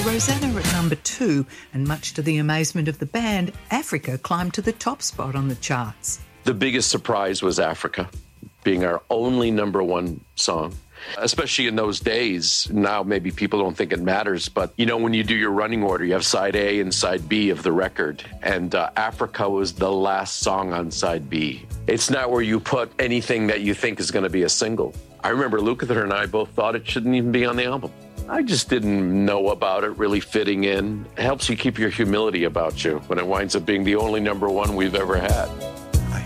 Rosanna at number 2, and much to the amazement of the band, Africa climbed to the top spot on the charts. The biggest surprise was Africa being our only number 1 song. Especially in those days. Now maybe people don't think it matters, but you know, when you do your running order, you have side A and side B of the record, and Africa was the last song on side B. It's not where you put anything that you think is going to be a single. I remember Lukather and I both thought it shouldn't even be on the album. I just didn't know about it really fitting in. It helps you keep your humility about you when it winds up being the only number 1 we've ever had.